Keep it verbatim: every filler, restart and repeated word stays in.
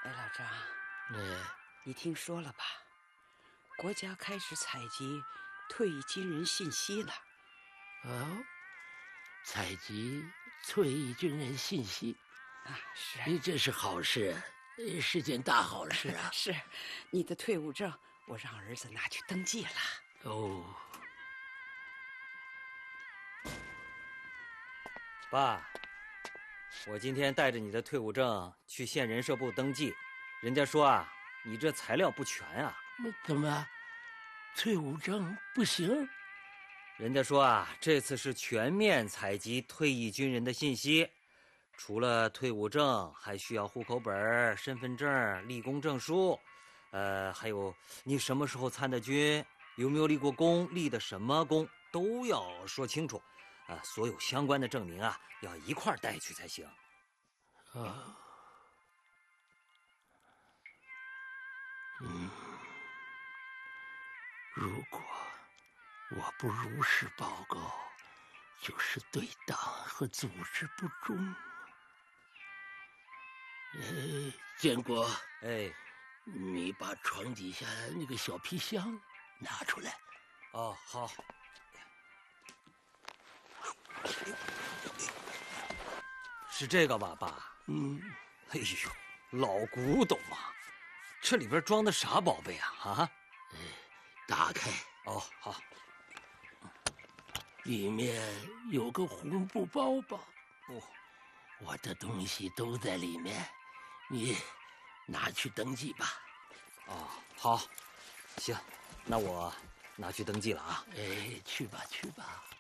哎，老张， 嗯， 你听说了吧？国家开始采集退役军人信息了。 哦，采集退役军人信息啊，是， 哎，这是好事，是件大好事啊！ 是，你的退伍证我让儿子拿去登记了。 哦， 爸，我今天带着你的退伍证去县人社部登记，人家说啊，你这材料不全啊。 那怎么，退伍证不行？ 人家说啊，这次是全面采集退役军人的信息，除了退伍证，还需要户口本、身份证、立功证书，呃，还有你什么时候参的军，有没有立过功，立的什么功，都要说清楚。啊，所有相关的证明啊，要一块儿带去才行。 啊，嗯，如果我不如实报告，就是对党和组织不忠。哎，建国， 哎， 你把床底下那个小皮箱拿出来。 哦，好。是这个吧，爸？ 嗯。 哎呦，老古董啊！这里边装的啥宝贝啊？啊？ 哎，打开。 哦，好。 里面有个红布包包。 不， 我的东西都在里面，你拿去登记吧。 哦，好，行，那我拿去登记了啊。 哎，去吧，去吧。